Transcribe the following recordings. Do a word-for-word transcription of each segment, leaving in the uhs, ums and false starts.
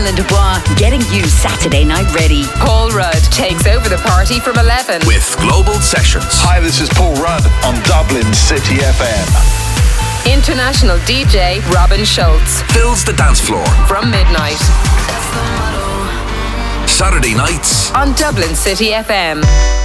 and Dubois, getting you Saturday night ready. Paul Rudd takes over the party from eleven. With Global Sessions. Hi, this is Paul Rudd on Dublin City F M. International D J Robin Schultz fills the dance floor from midnight. Saturday nights on Dublin City F M.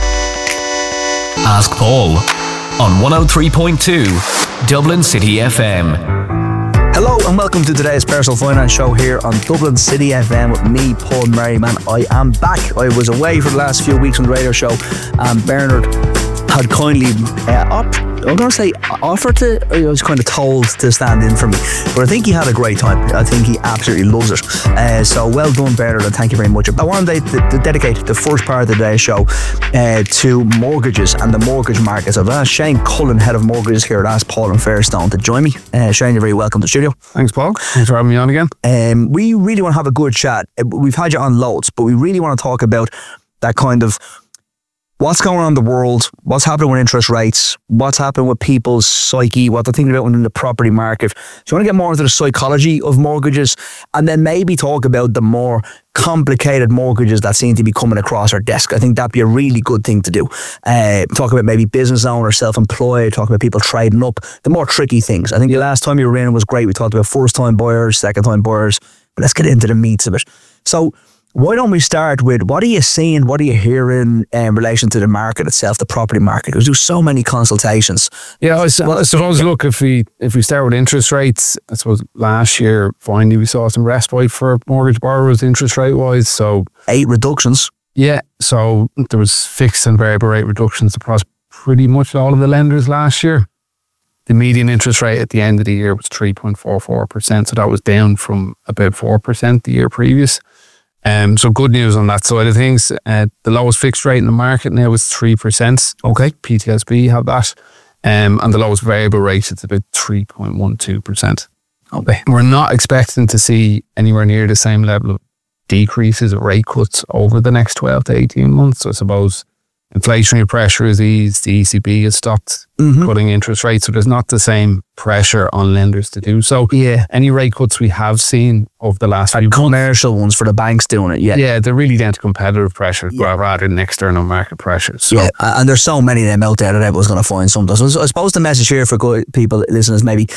Ask Paul on one oh three point two Dublin City F M. Hello and welcome to today's Personal Finance Show here on Dublin City F M with me, Paul Merriman. I am back. I was away for the last few weeks on the radio show and Bernard had kindly uh, op- I'm going to say offered to, I was kind of told to stand in for me, but I think he had a great time. I think he absolutely loves it. Uh, so well done, Bernard, and thank you very much. I wanted to, to dedicate the first part of today's show uh, to mortgages and the mortgage markets. I've asked Shane Cullen, head of mortgages here at Ask Paul and Fairstone, to join me. Uh, Shane, you're very welcome to the studio. Thanks, Paul. Thanks for having me on again. Um, we really want to have a good chat. We've had you on loads, but we really want to talk about that kind of what's going on in the world, what's happening with interest rates, what's happening with people's psyche, what they're thinking about in the property market. So you want to get more into the psychology of mortgages and then maybe talk about the more complicated mortgages that seem to be coming across our desk. I think that'd be a really good thing to do. Uh, talk about maybe business owners, self-employed, talk about people trading up, the more tricky things. I think the last time you were in was great. We talked about first-time buyers, second-time buyers, but let's get into the meats of it. So why don't we start with what are you seeing, what are you hearing in relation to the market itself, the property market? Because there's so many consultations. Yeah, I, I suppose, look, if we if we start with interest rates, I suppose last year, finally, we saw some respite for mortgage borrowers interest rate-wise. So Eight reductions. Yeah, so there was fixed and variable rate reductions across pretty much all of the lenders last year. The median interest rate at the end of the year was three point four four percent, so that was down from about four percent the year previous. Um, so good news on that side of things. Uh, the lowest fixed rate in the market now is three percent. Okay. P T S B have that. Um, and the lowest variable rate is about three point one two percent. Okay. We're not expecting to see anywhere near the same level of decreases or rate cuts over the next twelve to eighteen months. So I suppose inflationary pressure is eased. The E C B has stopped mm-hmm. cutting interest rates. So there's not the same pressure on lenders to do so. Yeah. Any rate cuts we have seen over the last few commercial months, ones for the banks doing it, yeah. Yeah, they're really down to competitive pressure yeah. rather than external market pressures. So. Yeah, and there's so many of them out there that everyone's going to find something. So I suppose the message here for good people, listeners, maybe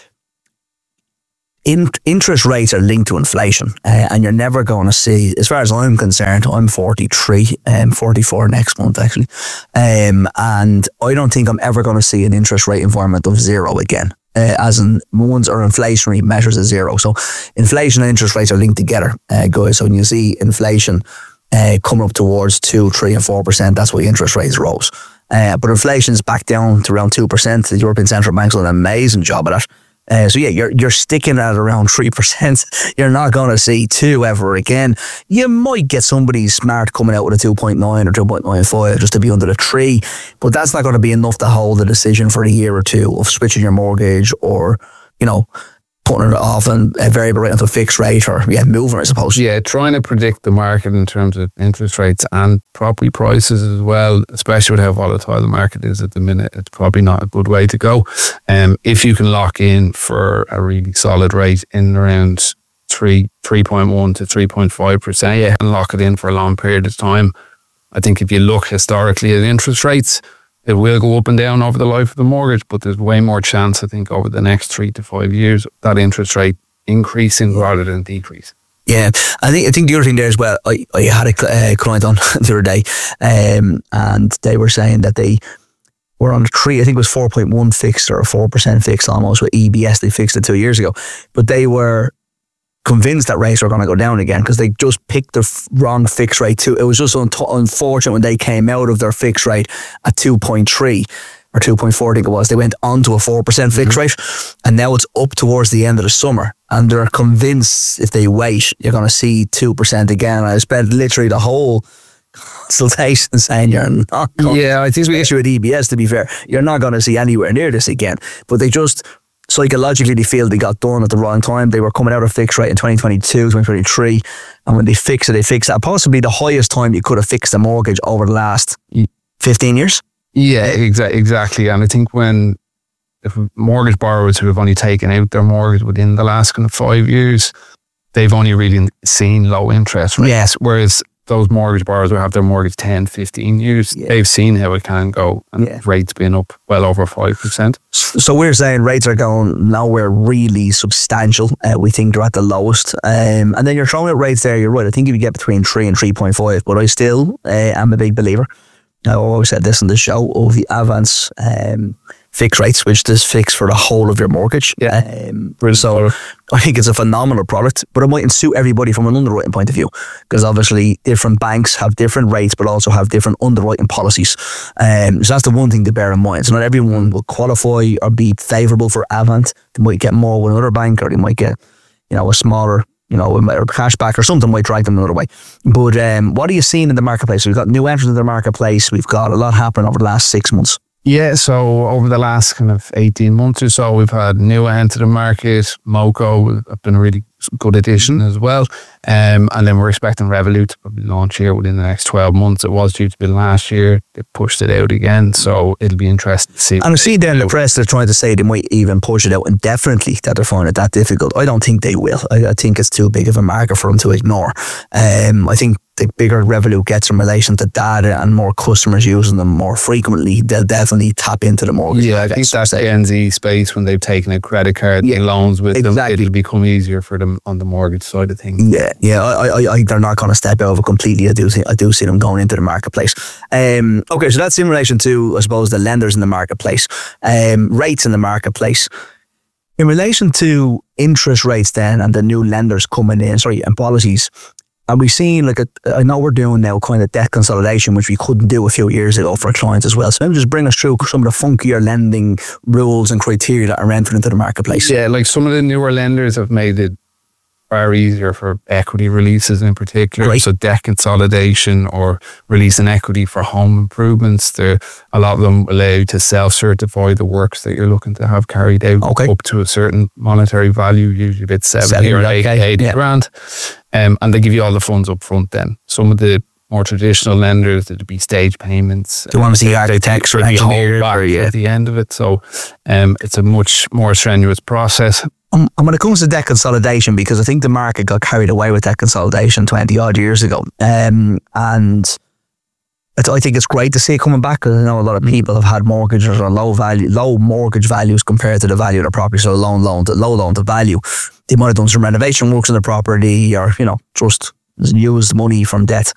In, interest rates are linked to inflation, uh, and you're never going to see, as far as I'm concerned, I'm forty-three, um, forty-four next month actually, um, and I don't think I'm ever going to see an interest rate environment of zero again, uh, as in ones are inflationary measures of zero. So inflation and interest rates are linked together, uh, guys. So when you see inflation uh, coming up towards two, three and four percent, that's why interest rates rose. Uh, but inflation's back down to around two percent. The European Central Bank's done an amazing job of that. Uh, so yeah, you're you're sticking at around three percent. You're not going to see two ever again. You might get somebody smart coming out with a two point nine or two point nine five just to be under the three, but that's not going to be enough to hold the decision for a year or two of switching your mortgage or, you know, putting it off and a variable rate into a fixed rate or yeah, moving, I suppose. Yeah, trying to predict the market in terms of interest rates and property prices as well, especially with how volatile the market is at the minute, it's probably not a good way to go. Um, if you can lock in for a really solid rate in around three, three point one to three point five percent yeah, and lock it in for a long period of time, I think if you look historically at interest rates, it will go up and down over the life of the mortgage, but there's way more chance, I think, over the next three to five years, that interest rate increasing rather than decrease. Yeah, I think I think the other thing there as well, I, I had a uh, client on the other day, um, and they were saying that they were on a three, I think it was four point one fixed or a four percent fixed almost with E B S. They fixed it two years ago, but they were convinced that rates were going to go down again because they just picked the f- wrong fixed rate too. It was just un- unfortunate when they came out of their fixed rate at two point three or two point four, I think it was. They went on to a four percent fixed mm-hmm. rate, and now it's up towards the end of the summer, and they're convinced if they wait, you're going to see two percent again. I spent literally the whole consultation saying you're not going yeah, I think we issue with E B S, to be fair, you're not going to see anywhere near this again. But they just psychologically they feel they got done at the wrong time. They were coming out of fixed rate in twenty twenty-two, twenty twenty-three, and when they fix it, they fix it at possibly the highest time you could have fixed a mortgage over the last fifteen years. Yeah, exa- exactly. And I think when if mortgage borrowers who have only taken out their mortgage within the last kind of five years, they've only really seen low interest rates. Yes. Whereas those mortgage borrowers who have their mortgage ten, fifteen years, Yeah. they've seen how it can go, and Yeah. rates been up well over five percent. So we're saying rates are going nowhere really substantial. Uh, we think they're at the lowest. Um, and then you're throwing out rates there, you're right. I think if you get between three and three point five, but I still uh, am a big believer. I've always said this on the show, of the Avance um, fixed rates, which is fixed for the whole of your mortgage. Yeah. Um, so I think it's a phenomenal product, but it mightn't suit everybody from an underwriting point of view, because obviously different banks have different rates, but also have different underwriting policies. Um, so that's the one thing to bear in mind. So not everyone will qualify or be favourable for Avant. They might get more with another bank, or they might get, you know, a smaller, you know, a cashback or something might drag them another way. But um, what are you seeing in the marketplace? We've got new entrants in the marketplace. We've got a lot happening over the last six months. Yeah, so over the last kind of eighteen months or so, we've had Nua enter the market. Moco have been a really good addition as well. Um, and then we're expecting Revolut to probably launch here within the next twelve months. It was due to be last year. They pushed it out again. So it'll be interesting to see. And I see down in the press they're trying to say they might even push it out indefinitely, that they're finding it that difficult. I don't think they will. I, I think it's too big of a market for them to ignore. Um, I think the bigger Revolut gets in relation to data and more customers using them more frequently, they'll definitely tap into the mortgage. Yeah, I think that's the Gen Z space when they've taken a credit card Yeah, and loans with exactly. them. It'll become easier for them on the mortgage side of things. Yeah, yeah, I, I, I, they're not going to step over completely. I do, see, I do see them going into the marketplace. Um, okay, so that's in relation to, I suppose, the lenders in the marketplace, um, rates in the marketplace. In relation to interest rates, then, and the new lenders coming in, sorry, and policies. And we've seen, like, a, I know we're doing now kind of debt consolidation, which we couldn't do a few years ago for clients as well. So maybe just bring us through some of the funkier lending rules and criteria that are entering into the marketplace. Yeah, like some of the newer lenders have made it far easier for equity releases in particular. Right. So debt consolidation or releasing equity for home improvements. There, a lot of them allow you to self-certify the works that you're looking to have carried out Okay. up to a certain monetary value, usually about seventy seventy, or okay, eighty yeah. grand. Um, and they give you all the funds up front then. Some of the more traditional lenders, there'd be stage payments. Do you want to see architects or There'd be engineers? holdback Or, yeah. at the end of it. So um, it's a much more strenuous process. Um, and when it comes to debt consolidation, because I think the market got carried away with debt consolidation twenty odd years ago. Um, and it's, I think it's great to see it coming back, because I know a lot of people have had mortgages or low value, low mortgage values compared to the value of their property. So loan, loan to low loan to value. They might have done some renovation works on the property, or, you know, just used money from debt.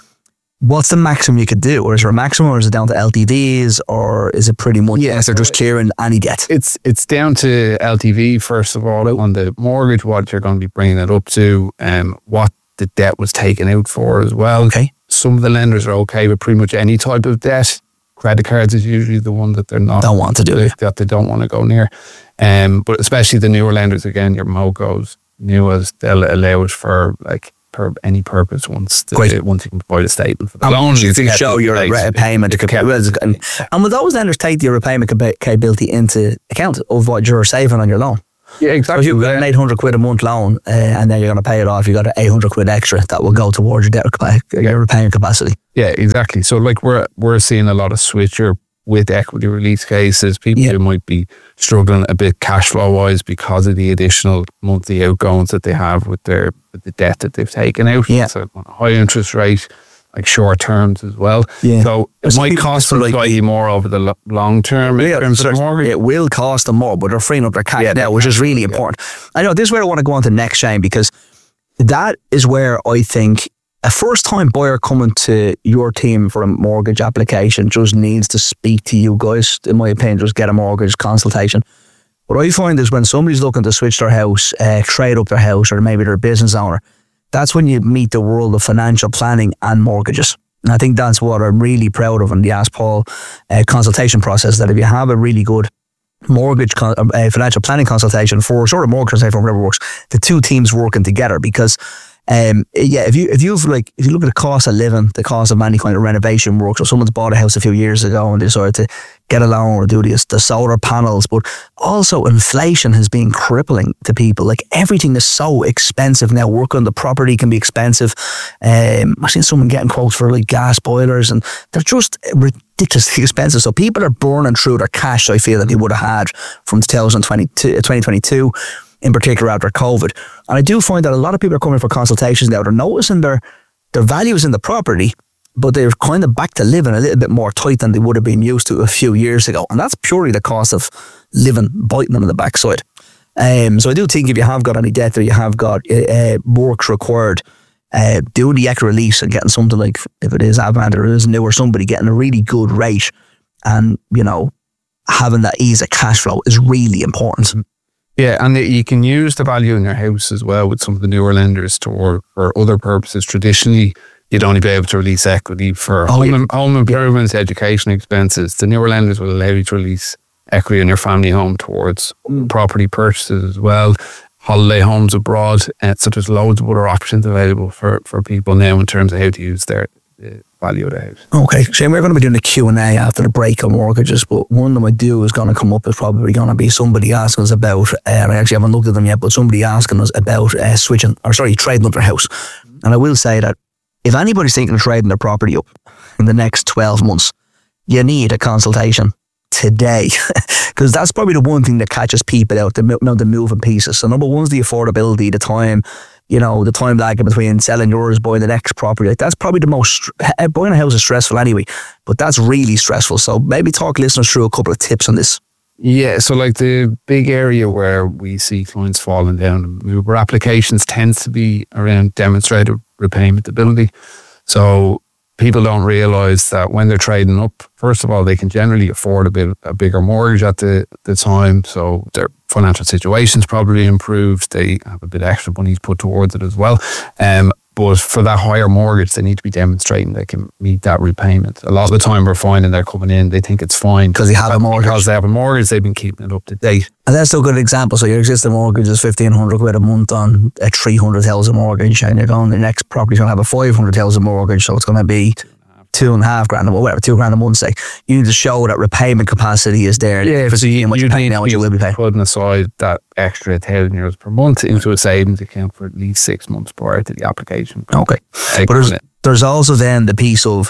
What's the maximum you could do? Or is there a maximum, or is it down to L T Vs, or is it pretty much, yes, they're just clearing any debt? It's it's down to L T V, first of all, on the mortgage, what you're going to be bringing it up to, um, what the debt was taken out for as well. Okay. Some of the lenders are okay with pretty much any type of debt. Credit cards is usually the one that they're not. Don't want to do it. That they don't want to go near. Um, but especially the newer lenders, again, your Mocos, Nuas, they'll allow it for like per any purpose once the, Great. once you can provide a statement for the And loan. you can show your Like, repayment it's kept- capability. And, and will those lenders take your repayment capa- capability into account of what you're saving on your loan? Yeah, So exactly. if you've got an eight hundred quid a month loan, uh, and then you're going to pay it off, you've got an eight hundred quid extra that will go towards your debt capa- your repayment capacity. Yeah, exactly. So like we're we're seeing a lot of switcher with equity release cases, people Yeah. who might be struggling a bit cash flow wise because of the additional monthly outgoings that they have with their with the debt that they've taken out. Yeah. So on a high interest rate, like short terms as well. Yeah. So it So might people- cost so them like- slightly more over the lo- long term in Yeah, terms so of the mortgage. it will cost them more, but they're freeing up their cash Yeah, now, which is really important. I know this is where I want to go on to next, Shane, because that is where I think a first-time buyer coming to your team for a mortgage application just needs to speak to you guys. In my opinion, just get a mortgage consultation. What I find is when somebody's looking to switch their house, uh, trade up their house, or maybe they're a business owner, that's when you meet the world of financial planning and mortgages. And I think that's what I'm really proud of in the Ask Paul uh, consultation process, that if you have a really good mortgage con- uh, financial planning consultation for sort of mortgage consultation, whatever works, the two teams working together, because um yeah if you if you've like if you look at the cost of living, the cost of any kind of renovation work, so someone's bought a house a few years ago and they decided to get a loan or do this, the solar panels, but also inflation has been crippling to people. Like everything is so expensive now. Work on the property can be expensive. um I've seen someone getting quotes for like gas boilers, and they're just ridiculously expensive. So people are burning through their cash, I feel, that they would have had from twenty twenty-two in particular after COVID. And I do find that a lot of people are coming for consultations now. They're noticing their, their values in the property, but they're kind of back to living a little bit more tight than they would have been used to a few years ago. And that's purely the cost of living, biting them on the backside. Um, so I do think if you have got any debt or you have got uh, works required, uh, doing the equity release and getting something like, if it is Avant or it is New or somebody, getting a really good rate and, you know, having that ease of cash flow is really important. Yeah, and you can use the value in your house as well with some of the newer lenders to work for other purposes. Traditionally, you'd only be able to release equity for Oh, home, yeah. home improvements, education expenses. The newer lenders will allow you to release equity in your family home towards property purchases as well, holiday homes abroad. Uh, so there's loads of other options available for, for people now in terms of how to use their uh, value of the house. Okay, Shane, we're going to be doing a Q and A after the break on mortgages, but one of them I do is going to come up is probably going to be somebody asking us about, uh, and I actually haven't looked at them yet, but somebody asking us about uh, switching, or sorry, trading up their house. And I will say that if anybody's thinking of trading their property up in the next twelve months, you need a consultation today, because that's probably the one thing that catches people out, the, you know, the moving pieces. So number one is the affordability, the time, you know, the time lag between selling yours, buying the next property. Like, that's probably the most, buying a house is stressful anyway, but that's really stressful. So maybe talk listeners through a couple of tips on this. Yeah, so like the big area where we see clients falling down in mover applications tends to be around demonstrated repayment ability. So people don't realise that when they're trading up, first of all, they can generally afford a bit a bigger mortgage at the, the time. So their financial situation's probably improved. They have a bit extra money put towards it as well. Um, but for that higher mortgage, they need to be demonstrating they can meet that repayment. A lot of the time we're finding they're coming in, they think it's fine. Because they have a mortgage. Because they have a mortgage, they've been keeping it up to date. And that's still a good example. So your existing mortgage is fifteen hundred quid a month on a three hundred thousand mortgage, and you're going, the next property's going to have a five hundred thousand mortgage, so it's going to be two and a half grand, or whatever, two grand a month, say. You need to show that repayment capacity is there. Yeah, so you, what you you're paying need now, to what you will be paying. putting aside that extra thousand euros per month into a savings account for at least six months prior to the application. Okay. But there's, there's also then the piece of,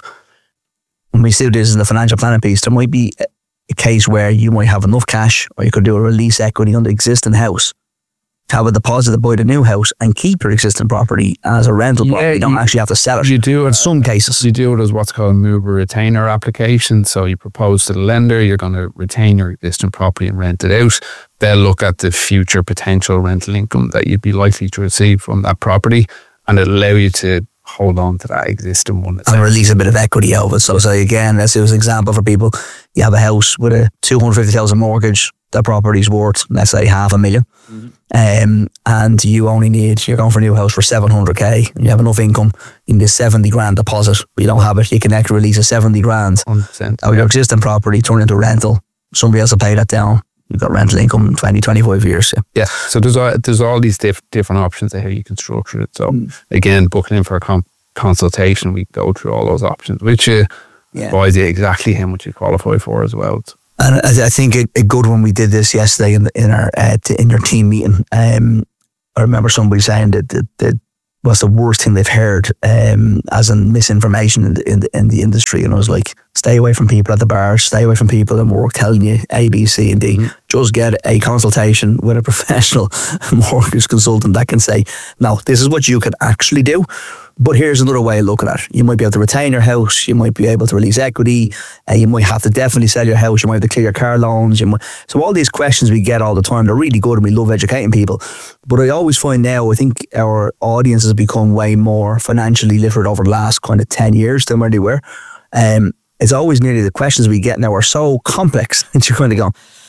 when we see this in the financial planning piece, there might be a, a case where you might have enough cash, or you could do a release equity on the existing house, have a deposit to buy the new house and keep your existing property as a rental Yeah, property. You don't you- actually have to sell it. You do it in some cases. You do it as what's called a mover retainer application. So you propose to the lender, you're going to retain your existing property and rent it out. They'll look at the future potential rental income that you'd be likely to receive from that property, and it'll allow you to hold on to that existing one. And release a bit of equity out of it. So, say again, let's use an example for people. You have a house with a two hundred fifty thousand mortgage, that property's worth, let's say, half a million. Mm-hmm. Um, and you only need, you're going for a new house for seven hundred K, and you have enough income, you need a seventy grand deposit, but you don't have it, you can actually release a seventy grand one hundred percent. out of your existing property, turn it into rental. Somebody else will pay that down. You've got rental income in twenty, twenty-five years. Yeah. Yeah, so there's all, there's all these diff- different options of how you can structure it. So Mm. again, booking in for a com- consultation, we go through all those options, which uh, Yeah. advise you exactly how much you qualify for as well. And I, I think a, a good one, we did this yesterday in the, in our uh, t- in your team meeting. Um, I remember somebody saying that that, that was the worst thing they've heard, um, as in misinformation in the, in the in the industry. And I was like, stay away from people at the bars, stay away from people in work telling you A, B, C, and D. Mm-hmm. Just get a consultation with a professional mortgage consultant that can say, no, this is what you can actually do. But here's another way of looking at it. You might be able to retain your house. You might be able to release equity. Uh, you might have to definitely sell your house. You might have to clear your car loans. You might, so all these questions we get all the time, they're really good, and we love educating people. But I always find now, I think our audience has become way more financially literate over the last kind of ten years than where they were. Um, it's always nearly the questions we get now are so complex that you're kind of going,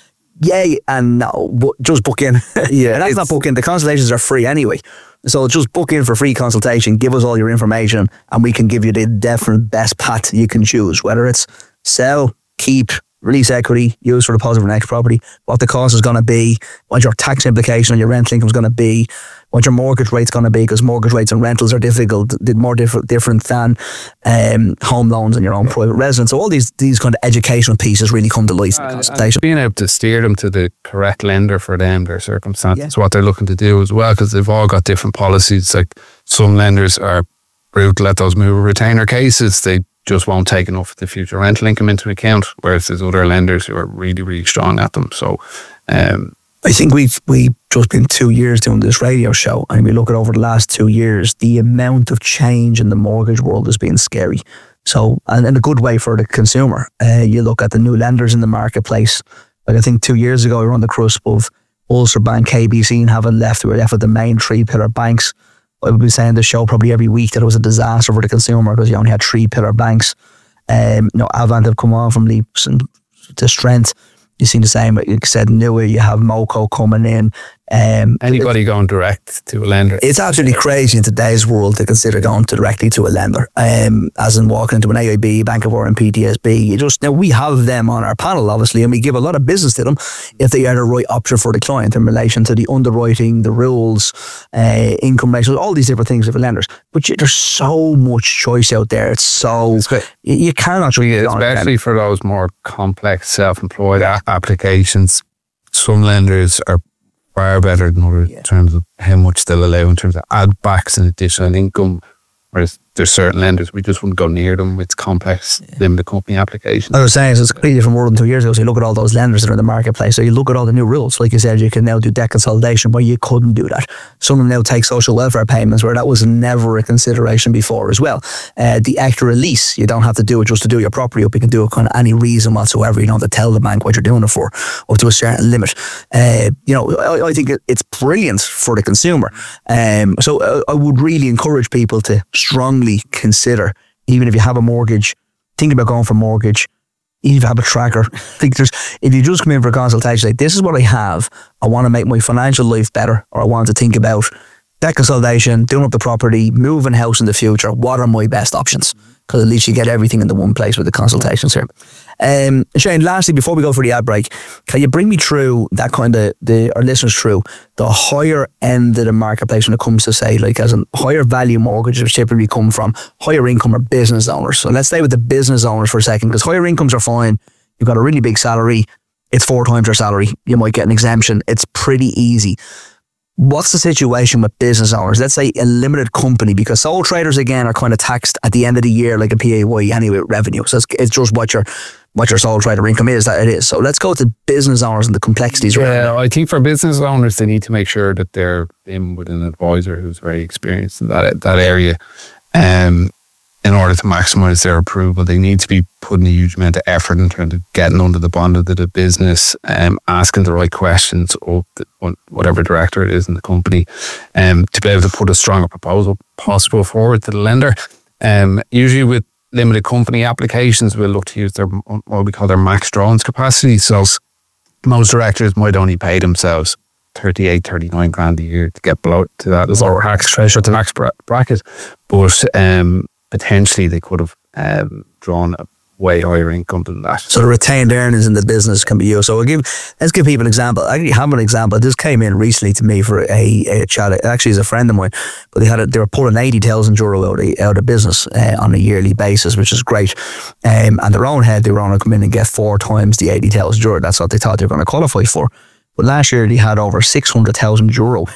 yay and no, but just book in. Yeah, and that's not book in. The consultations are free anyway. So just book in for free consultation, give us all your information, and we can give you the definite best path you can choose, whether it's sell, keep, release equity, use for deposit for next property, what the cost is going to be, what your tax implication on your rental income is going to be, what your mortgage rate's going to be, because mortgage rates and rentals are difficult, more different different than um, home loans and your own private residence. So all these these kind of educational pieces really come to life in the consultation. Being able to steer them to the correct lender for them, their circumstances, Yeah. what they're looking to do as well, because they've all got different policies. Like some lenders are brutal at those mover retainer cases. They just won't take enough of the future rental income into account, whereas there's other lenders who are really, really strong at them. So um, I think we've we just been two years doing this radio show, and we look at over the last two years, the amount of change in the mortgage world has been scary. So, and in a good way for the consumer. Uh, you look at the new lenders in the marketplace. Like I think two years ago, we were on the cusp of Ulster Bank, K B C, and having left, we were left with the main three pillar banks. I would be saying the show probably every week that it was a disaster for the consumer because you only had three pillar banks. Um, you know, Avant have come on from leaps and to strength. You've seen the same, like you said, Nua, you have Moco coming in. Um, Anybody going direct to a lender? It's absolutely crazy in today's world to consider going to directly to a lender, um, as in walking into an A I B, Bank of Ireland, P T S B. You just, now we have them on our panel, obviously, and we give a lot of business to them if they are the right option for the client in relation to the underwriting, the rules, uh, income ratios, all these different things for lenders. But you, there's so much choice out there. It's so, It's great. you, you cannot just Yeah, go on a especially lender. for those more complex self-employed a- applications. Some lenders are far better than others in terms of how much they'll allow in terms of add backs and additional income. Whereas there's certain lenders, we just wouldn't go near them with complex limited company applications. I was saying, so it's a completely different world than two years ago. So you look at all those lenders that are in the marketplace. So you look at all the new rules. Like you said, you can now do debt consolidation where you couldn't do that. Some of them now take social welfare payments where that was never a consideration before as well. Uh, the extra release, you don't have to do it just to do your property up. You can do it kind of any reason whatsoever. You don't have to tell the bank what you're doing it for up to a certain limit. Uh, you know, I, I think it, it's brilliant for the consumer. Um, so I, I would really encourage people to strongly consider, even if you have a mortgage, think about going for mortgage. Even if you have a tracker, I think there's, if you just come in for a consultation, like, this is what I have, I want to make my financial life better, or I want to think about debt consolidation, doing up the property, moving house in the future, what are my best options? Because at least you get everything in the one place with the consultations here. Um, Shane, lastly, before we go for the ad break, can you bring me through that kind of, the our listeners through the higher end of the marketplace when it comes to, say, like as a higher value mortgages, which typically come from higher income or business owners. So let's stay with the business owners for a second, because higher incomes are fine. You've got a really big salary. It's four times your salary. You might get an exemption. It's pretty easy. What's the situation with business owners? Let's say a limited company, because sole traders, again, are kind of taxed at the end of the year like a P A Y anyway with revenue. So it's, it's just what your what your sole trader income is, that it is. So let's go to business owners and the complexities around Yeah, it. I think for business owners, they need to make sure that they're in with an advisor who's very experienced in that that area. Um, in order to maximise their approval, they need to be putting a huge amount of effort in terms of getting under the bonnet of the business, um, asking the right questions of the, whatever director it is in the company, um, to be able to put a stronger proposal possible forward to the lender. Um, usually with limited company applications, we'll look to use their what we call their max drawings capacity. So most directors might only pay themselves thirty-eight, thirty-nine grand a year to get below to that lower tax threshold, the max bra- bracket. But um, potentially they could have um, drawn a way higher income than that. So the retained earnings in the business can be used. So we'll give, let's give people an example. I actually have an example. This came in recently to me for a, a chat. It actually is a friend of mine, but they had a, they were pulling eighty thousand euro out of, out of business uh, on a yearly basis, which is great. Um, and their own head, they were going to come in and get four times the eighty thousand euro. That's what they thought they were going to qualify for. But last year they had over six hundred thousand euro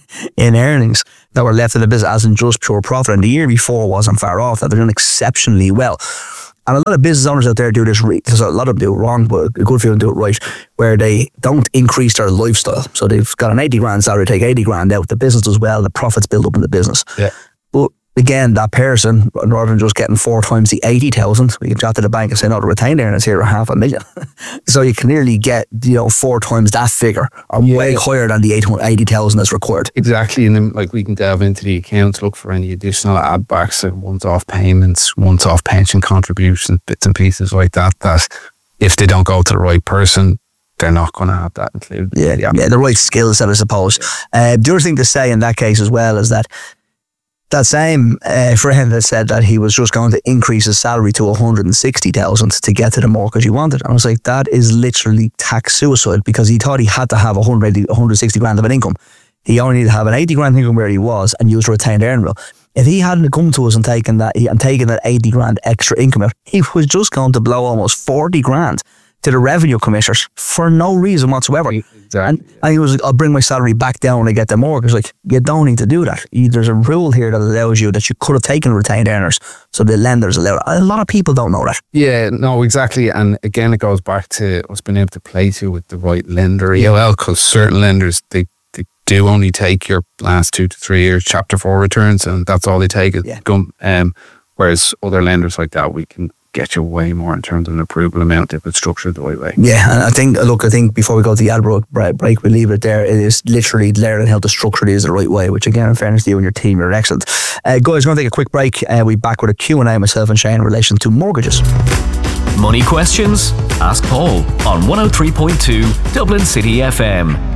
in earnings that were left in the business as in just pure profit. And the year before wasn't far off. That they're doing exceptionally well. And a lot of business owners out there do this, because a lot of them do it wrong, but a good few of them do it right, where they don't increase their lifestyle. So they've got an eighty grand salary, take eighty grand out, the business does well, the profits build up in the business. Yeah. But again, that person, rather than just getting four times the eighty thousand, we can chat to the bank and say, no, the retained earnings here are half a million. So you can nearly get, you know, four times that figure, or Yeah. way higher than the eighty thousand that's required. Exactly, and then like we can delve into the accounts, look for any additional add backs, like once-off payments, once-off pension contributions, bits and pieces like that, that if they don't go to the right person, they're not going to have that included. Yeah, yeah, yeah, the right skill set, I suppose. Uh, the other thing to say in that case as well is that that same uh, friend that said that he was just going to increase his salary to one hundred sixty thousand to get to the mortgage he wanted. And I was like, that is literally tax suicide, because he thought he had to have one hundred, one hundred sixty grand of an income. He only needed to have an eighty grand income where he was and use a retained earning rule. If he hadn't come to us and taken that and taken that eighty grand extra income out, he was just going to blow almost forty grand to the revenue commissioners for no reason whatsoever. Exactly. And, and he was like, I'll bring my salary back down when I get the mortgage. Like, you don't need to do that. You, there's a rule here that allows you that you could have taken retained earners, so the lenders allow it. A lot of people don't know that. Yeah, no, exactly. And again, it goes back to us being able to place you with the right lender, E L L, because certain lenders, they, they do only take your last two to three years chapter four returns, and that's all they take. Yeah. Um, whereas other lenders like that, we can get you way more in terms of an approval amount if it's structured the right way. Yeah, and I think, look, I think before we go to the ad break, break we leave it there. It is literally learning how to structure these the right way, which again, in fairness to you and your team, you're excellent. Uh, guys, we're going to take a quick break. Uh, we'll be back with a Q and A, myself and Shane, in relation to mortgages. Money questions? Ask Paul on one oh three point two Dublin City F M.